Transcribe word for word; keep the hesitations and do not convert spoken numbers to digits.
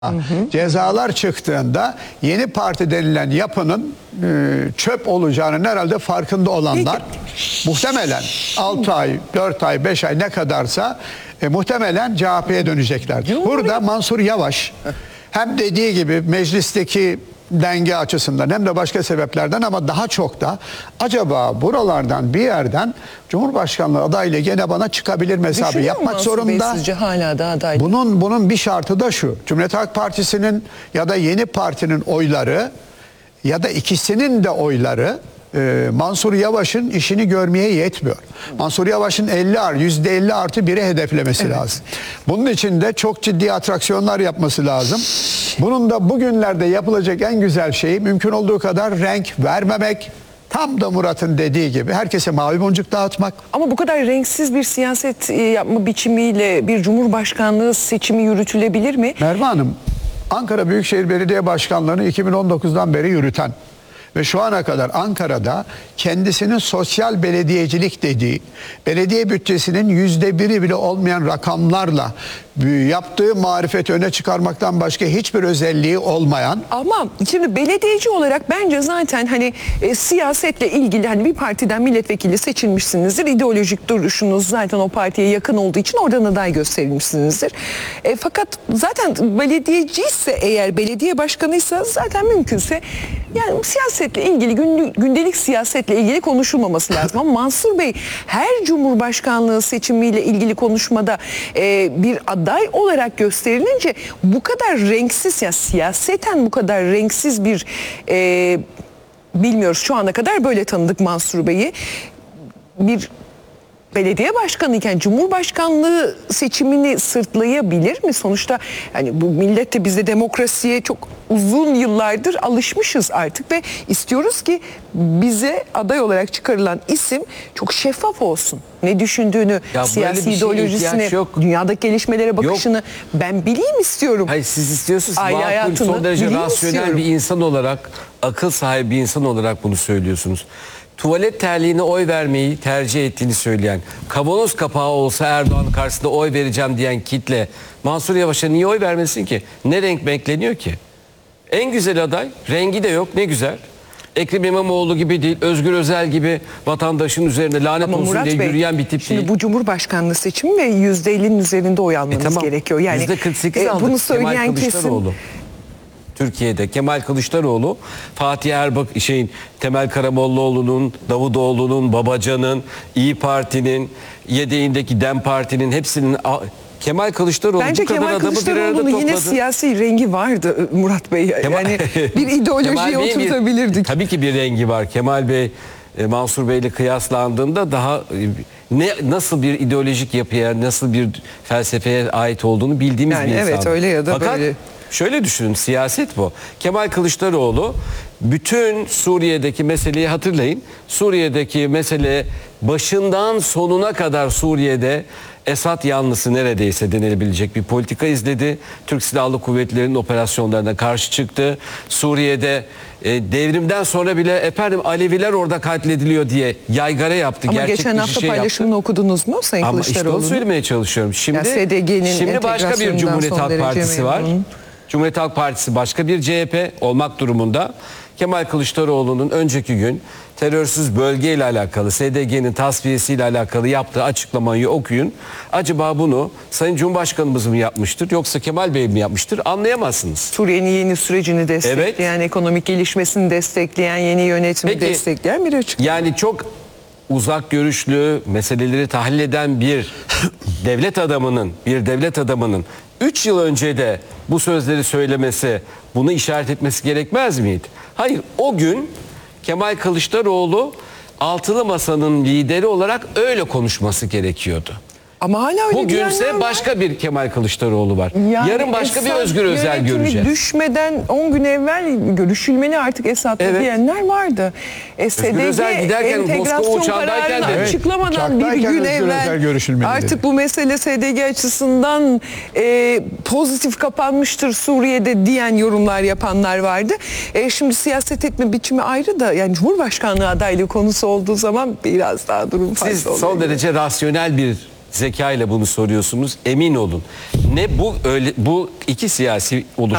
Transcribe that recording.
Hı hı. Cezalar çıktığında yeni parti denilen yapının e, çöp olacağının herhalde farkında olanlar Peki. muhtemelen altı ay, dört ay, beş ay ne kadarsa e, muhtemelen C H P'ye döneceklerdir. Burada Mansur Yavaş hem dediği gibi meclisteki denge açısından hem de başka sebeplerden ama daha çok da acaba buralardan bir yerden Cumhurbaşkanlığı adaylığı gene bana çıkabilir mi hesabı Düşünüyor yapmak Mansur zorunda. Bey sizce hala da adaylık? Bunun bunun bir şartı da şu. Cumhuriyet Halk Partisi'nin ya da yeni partinin oyları ya da ikisinin de oyları e, Mansur Yavaş'ın işini görmeye yetmiyor. Mansur Yavaş'ın elli yüzde elli artı biri hedeflemesi evet. lazım. Bunun için de çok ciddi atraksiyonlar yapması lazım. Bunun da bugünlerde yapılacak en güzel şey mümkün olduğu kadar renk vermemek. Tam da Murat'ın dediği gibi herkese mavi boncuk dağıtmak. Ama bu kadar renksiz bir siyaset yapma biçimiyle bir cumhurbaşkanlığı seçimi yürütülebilir mi? Merve Hanım, Ankara Büyükşehir Belediye Başkanlığı'nı iki bin on dokuzdan beri yürüten ve şu ana kadar Ankara'da kendisinin sosyal belediyecilik dediği, belediye bütçesinin yüzde biri bile olmayan rakamlarla yaptığı marifeti öne çıkarmaktan başka hiçbir özelliği olmayan. Ama şimdi belediyeci olarak bence zaten hani e, siyasetle ilgili hani bir partiden milletvekili seçilmişsinizdir. İdeolojik duruşunuz zaten o partiye yakın olduğu için oradan aday gösterilmişsinizdir. E, fakat zaten belediyeciyse eğer belediye başkanıysa zaten mümkünse yani siyasetle ilgili gündelik siyasetle ilgili konuşulmaması lazım. Ama Mansur Bey her cumhurbaşkanlığı seçimiyle ilgili konuşmada e, bir aday olarak gösterilince bu kadar renksiz ya siyaseten bu kadar renksiz bir e, bilmiyoruz şu ana kadar böyle tanıdık Mansur Bey'i bir belediye başkanıyken Cumhurbaşkanlığı seçimini sırtlayabilir mi? Sonuçta yani bu millet de bizde demokrasiye çok uzun yıllardır alışmışız artık ve istiyoruz ki bize aday olarak çıkarılan isim çok şeffaf olsun. Ne düşündüğünü, ya siyasi ideolojisini, dünyadaki gelişmelere bakışını yok. Ben bileyim istiyorum. Hayır siz istiyorsunuz. Aile hayatını son derece rasyonel istiyorum. bir insan olarak, akıl sahibi bir insan olarak bunu söylüyorsunuz. Tuvalet terliğine oy vermeyi tercih ettiğini söyleyen, kavanoz kapağı olsa Erdoğan'ın karşısında oy vereceğim diyen kitle Mansur Yavaş'a niye oy vermesin ki? Ne renk bekleniyor ki? En güzel aday, rengi de yok, ne güzel. Ekrem İmamoğlu gibi değil, Özgür Özel gibi vatandaşın üzerine lanet Ama olsun Murat diye Bey, yürüyen bir tip şimdi değil. Bu Cumhurbaşkanlığı seçimi ve yüzde ellinin üzerinde oy almanız e tamam. gerekiyor. Yani yüzde kırk sekiz e, aldık. bunu söyleyen Kemal Kılıçdaroğlu. Kesin... Türkiye'de Kemal Kılıçdaroğlu, Fatih Erbak, şeyin Temel Karamollaoğlu'nun, Davutoğlu'nun, Babacan'ın, İyi Parti'nin, yedeğindeki Dem Parti'nin hepsinin Kemal Kılıçdaroğlu Bence bu kadar Kemal adamı bir arada topladı. Yine siyasi rengi vardı Murat Bey. Kemal... Yani bir ideolojiye oturtabilirdik. Bir, tabii ki bir rengi var. Kemal Bey Mansur Bey ile kıyaslandığında daha ne nasıl bir ideolojik yapıya, nasıl bir felsefeye ait olduğunu bildiğimiz yani bir insan. Evet öyle ya da Fakat böyle. Şöyle düşünün, siyaset bu. Kemal Kılıçdaroğlu bütün Suriye'deki meseleyi hatırlayın. Suriye'deki mesele başından sonuna kadar Suriye'de Esad yanlısı neredeyse denilebilecek bir politika izledi. Türk Silahlı Kuvvetleri'nin operasyonlarına karşı çıktı. Suriye'de e, devrimden sonra bile efendim Aleviler orada katlediliyor diye yaygara yaptı. Ama Gerçek geçen hafta şey paylaşımını yaptı. okudunuz mu Sayın Ama Kılıçdaroğlu'nun? Ama işte onu söylemeye çalışıyorum. Şimdi, S D G'nin şimdi başka bir Cumhuriyet Halk Partisi var. Memnun. Cumhuriyet Halk Partisi başka bir C H P olmak durumunda. Kemal Kılıçdaroğlu'nun önceki gün terörsüz bölge ile alakalı, S D G'nin tasfiyesi ile alakalı yaptığı açıklamayı okuyun. Acaba bunu Sayın Cumhurbaşkanımız mı yapmıştır yoksa Kemal Bey mi yapmıştır anlayamazsınız. Suriye'nin yeni sürecini destekleyen, evet. ekonomik gelişmesini destekleyen, yeni yönetimi Peki, destekleyen bir açıklama. Yani çok uzak görüşlü, meseleleri tahlil eden bir devlet adamının, bir devlet adamının üç yıl önce de bu sözleri söylemesi, bunu işaret etmesi gerekmez miydi? Hayır, o gün Kemal Kılıçdaroğlu Altılı Masa'nın lideri olarak öyle konuşması gerekiyordu. Ama hala öyle Bugünse başka bir Kemal Kılıçdaroğlu var. Yani Yarın başka bir Özgür Özel göreceğiz. Düşmeden on gün evvel görüşülmeli artık Esad'la evet. diyenler vardı. E, Özgür Özel giderken entegrasyon kararını de, açıklamadan evet, bir gün evvel artık dedi. Bu mesele S D G açısından e, pozitif kapanmıştır Suriye'de diyen yorumlar yapanlar vardı. E, şimdi siyaset etme biçimi ayrı da yani Cumhurbaşkanlığı adaylığı konusu olduğu zaman biraz daha durum farklı oluyor. Siz son derece rasyonel bir zeka ile bunu soruyorsunuz. Emin olun. Ne bu öyle bu iki siyasi oluş